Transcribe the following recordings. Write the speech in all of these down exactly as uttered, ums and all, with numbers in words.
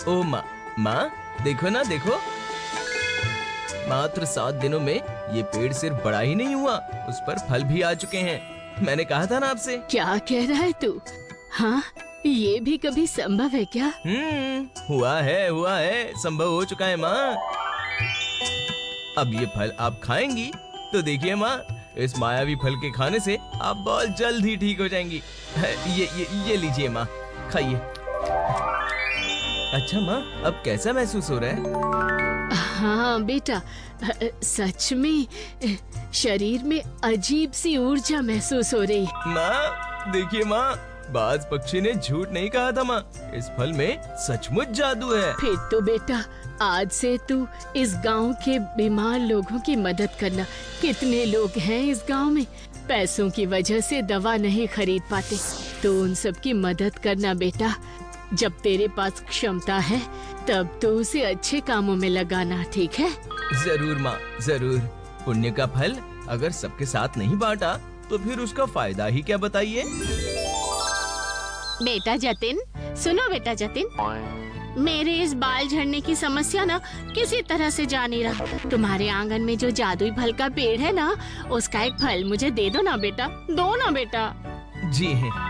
ओ माँ, माँ देखो ना, देखो मात्र सात दिनों में ये पेड़ सिर्फ बड़ा ही नहीं हुआ, उस पर फल भी आ चुके हैं। मैंने कहा था ना आपसे। क्या कह रहा है तू? हाँ, ये भी कभी संभव है क्या? हम्म, हुआ है, हुआ है, संभव हो चुका है माँ। अब ये फल आप खाएंगी तो देखिए माँ, इस मायावी फल के खाने से आप बहुत जल्द ही ठीक हो जाएंगी। ये ये ये लीजिए माँ, खाइए। अच्छा माँ, अब कैसा महसूस हो रहा है? हाँ बेटा, सच में शरीर में अजीब सी ऊर्जा महसूस हो रही है। माँ देखिए माँ, बाज पक्षी ने झूठ नहीं कहा था माँ, इस फल में सचमुच जादू है। फिर तो बेटा आज से तू इस गांव के बीमार लोगों की मदद करना। कितने लोग हैं इस गांव में, पैसों की वजह से दवा नहीं खरीद पाते, तो उन सब की मदद करना बेटा। जब तेरे पास क्षमता है तब तो उसे अच्छे कामों में लगाना, ठीक है? जरूर माँ, जरूर। पुण्य का फल अगर सबके साथ नहीं बांटा तो फिर उसका फायदा ही क्या, बताइए। बेटा जतिन, सुनो बेटा जतिन, मेरे इस बाल झड़ने की समस्या ना किसी तरह से जा नहीं रहा। तुम्हारे आंगन में जो जादुई फल का पेड़ है ना, उसका एक फल मुझे दे दो ना बेटा, दो ना बेटा। जी हैं।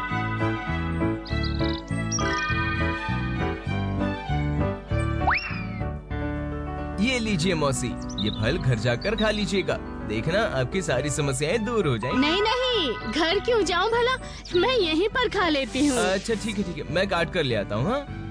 ये लीजिए मौसी, ये फल घर जाकर खा लीजिएगा, देखना आपकी सारी समस्याएं दूर हो जाएंगी। नहीं नहीं, घर क्यों जाऊं भला, मैं यहीं पर खा लेती हूँ। अच्छा ठीक है ठीक है, मैं काट कर ले आता हूँ। हाँ